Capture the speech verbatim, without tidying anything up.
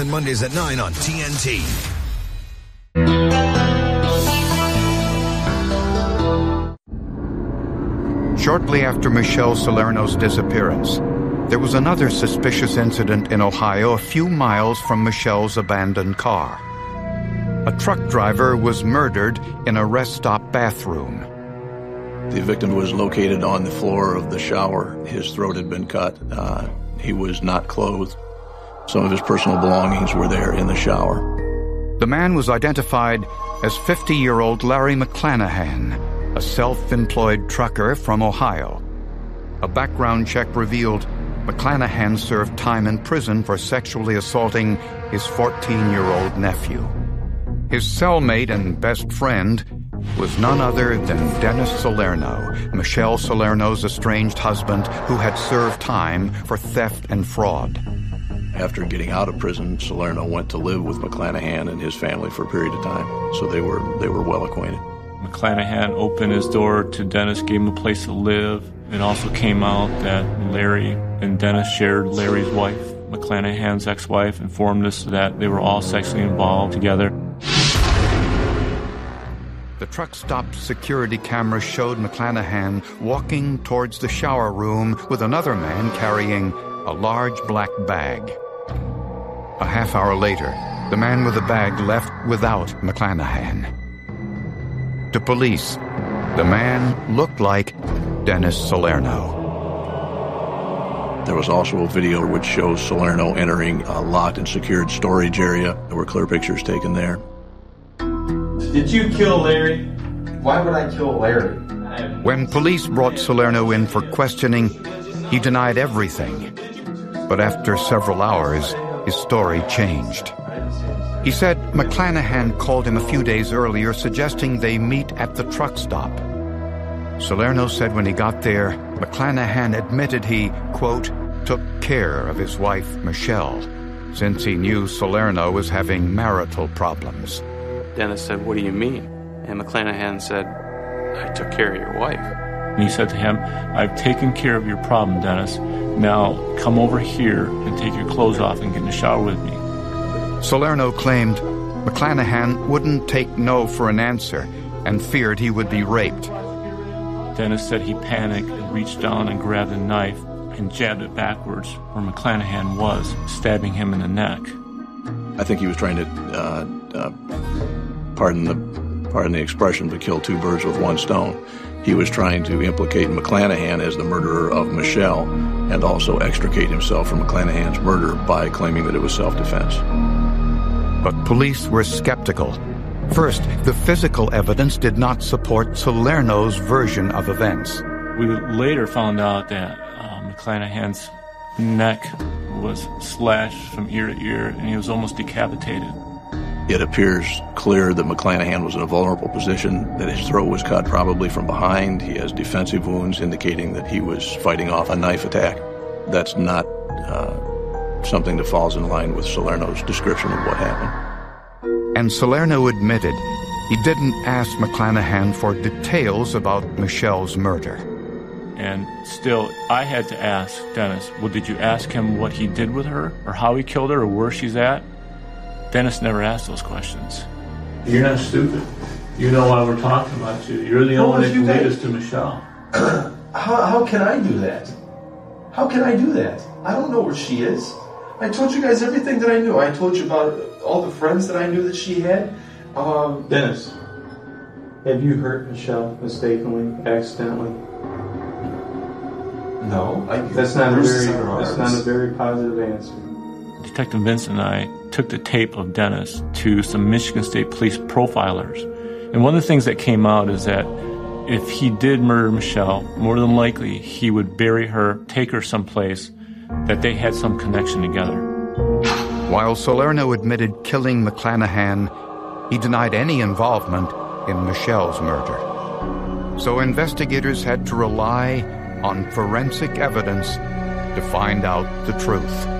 and Mondays at nine on T N T. Shortly after Michelle Salerno's disappearance, there was another suspicious incident in Ohio a few miles from Michelle's abandoned car. A truck driver was murdered in a rest stop bathroom. The victim was located on the floor of the shower. His throat had been cut. Uh, he was not clothed. Some of his personal belongings were there in the shower. The man was identified as fifty-year-old Larry McClanahan, a self-employed trucker from Ohio. A background check revealed McClanahan served time in prison for sexually assaulting his fourteen-year-old nephew. His cellmate and best friend was none other than Dennis Salerno, Michelle Salerno's estranged husband who had served time for theft and fraud. After getting out of prison, Salerno went to live with McClanahan and his family for a period of time, so they were they were well acquainted. McClanahan opened his door to Dennis, gave him a place to live. It also came out that Larry and Dennis shared Larry's wife. McClanahan's ex-wife informed us that they were all sexually involved together. The truck stop security camera showed McClanahan walking towards the shower room with another man carrying a large black bag. A half hour later, the man with the bag left without McClanahan. To police, the man looked like Dennis Salerno. There was also a video which shows Salerno entering a locked and secured storage area. There were clear pictures taken there. Did you kill Larry? Why would I kill Larry? When police brought Salerno in for questioning, he denied everything. But after several hours, his story changed. He said McClanahan called him a few days earlier suggesting they meet at the truck stop. Salerno said when he got there, McClanahan admitted he, quote, took care of his wife, Michelle, since he knew Salerno was having marital problems. Dennis said, "What do you mean?" And McClanahan said, "I took care of your wife." And he said to him, "I've taken care of your problem, Dennis. Now come over here and take your clothes off and get in the shower with me." Salerno claimed McClanahan wouldn't take no for an answer and feared he would be raped. Dennis said he panicked and reached down and grabbed a knife and jabbed it backwards where McClanahan was, stabbing him in the neck. I think he was trying to, uh, uh, pardon the pardon the expression, but kill two birds with one stone. He was trying to implicate McClanahan as the murderer of Michelle and also extricate himself from McClanahan's murder by claiming that it was self-defense. But police were skeptical. First, the physical evidence did not support Salerno's version of events. We later found out that uh, McClanahan's neck was slashed from ear to ear, and he was almost decapitated. It appears clear that McClanahan was in a vulnerable position, that his throat was cut probably from behind. He has defensive wounds indicating that he was fighting off a knife attack. That's not uh, something that falls in line with Salerno's description of what happened. And Salerno admitted he didn't ask McClanahan for details about Michelle's murder. And still, I had to ask Dennis, well, did you ask him what he did with her, or how he killed her, or where she's at? Dennis never asked those questions. You're not stupid. You know why we're talking about you. You're the only one that can lead us to Michelle. how, how can I do that? How can I do that? I don't know where she is. I told you guys everything that I knew. I told you about all the friends that I knew that she had. Um, Dennis, have you hurt Michelle mistakenly, accidentally? No. I, that's not a very. That's not a very positive answer. Detective Vincent and I took the tape of Dennis to some Michigan State Police profilers. And one of the things that came out is that if he did murder Michelle, more than likely he would bury her, take her someplace, that they had some connection together. While Salerno admitted killing McClanahan, he denied any involvement in Michelle's murder. So investigators had to rely on forensic evidence to find out the truth.